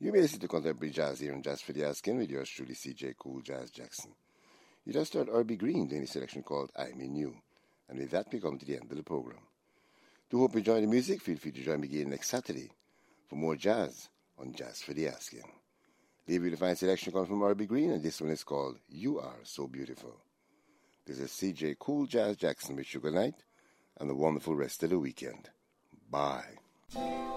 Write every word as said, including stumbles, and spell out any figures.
You may listen to contemporary jazz here on Jazz for the Asking with yours truly, C J Cool Jazz Jackson. You just heard Herbie Green doing a selection called I'm in You. And with that, we come to the end of the program. To hope you enjoy the music, feel free to join me again next Saturday for more jazz on Jazz for the Asking. Leave you the fine selection comes from Herbie Green, and this one is called You Are So Beautiful. This is C J Cool Jazz Jackson with Sugar Night, and a wonderful rest of the weekend. Bye.